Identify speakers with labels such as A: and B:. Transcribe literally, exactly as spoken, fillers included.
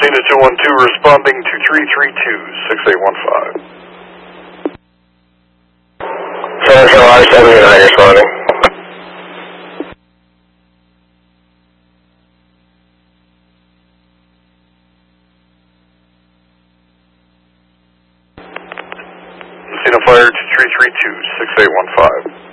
A: Cena two one two responding to three three two, six eight one five.
B: San July seventy-nine responding.
A: Cena Fire two three three two, six eight one five.